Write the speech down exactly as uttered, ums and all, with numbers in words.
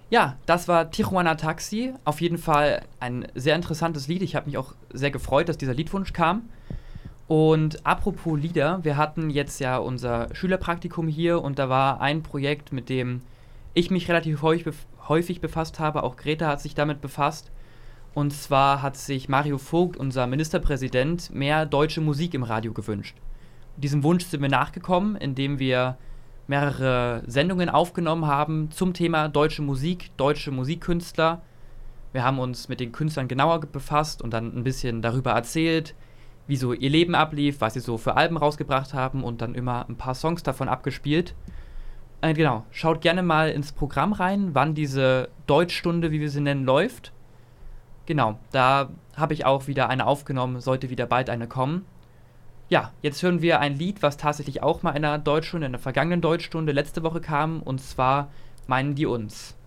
Ja, das war Tijuana Taxi. Auf jeden Fall ein sehr interessantes Lied. Ich habe mich auch sehr gefreut, dass dieser Liedwunsch kam. Und apropos Lieder, wir hatten jetzt ja unser Schülerpraktikum hier und da war ein Projekt, mit dem ich mich relativ häufig, bef häufig befasst habe. Auch Greta hat sich damit befasst. Und zwar hat sich Mario Vogt, unser Ministerpräsident, mehr deutsche Musik im Radio gewünscht. Diesem Wunsch sind wir nachgekommen, indem wir mehrere Sendungen aufgenommen haben zum Thema deutsche Musik, deutsche Musikkünstler. Wir haben uns mit den Künstlern genauer befasst und dann ein bisschen darüber erzählt, wie so ihr Leben ablief, was sie so für Alben rausgebracht haben und dann immer ein paar Songs davon abgespielt. Äh, genau, schaut gerne mal ins Programm rein, wann diese Deutschstunde, wie wir sie nennen, läuft. Genau, da habe ich auch wieder eine aufgenommen, sollte wieder bald eine kommen. Ja, jetzt hören wir ein Lied, was tatsächlich auch mal in einer Deutschstunde, in der vergangenen Deutschstunde letzte Woche kam, und zwar Meinen die uns.